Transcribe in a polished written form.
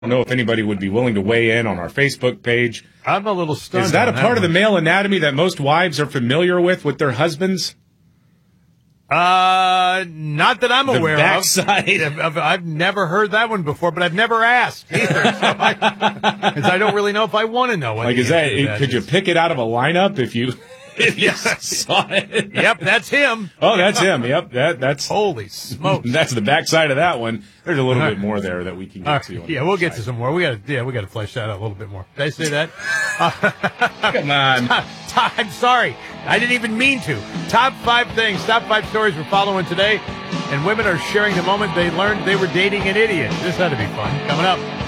don't know if anybody would be willing to weigh in on our Facebook page. I'm a little stunned. Is that a part of the male anatomy that most wives are familiar with their husbands? Not that I'm aware backside. of. I've never heard that one before, but I've never asked either. Because I don't really know if I want to know. What Could you pick it out of a lineup if you yes. saw it? Yep, that's him. Oh, that's him. Yep, that's holy smokes. That's the backside of that one. There's a little bit more there that we can get to. Yeah, we'll get to some more. We got to flesh that out a little bit more. Did I say that? Come on. I'm sorry. I didn't even mean to. Top 5 things, top 5 stories we're following today. And women are sharing the moment they learned they were dating an idiot. This had to be fun. Coming up.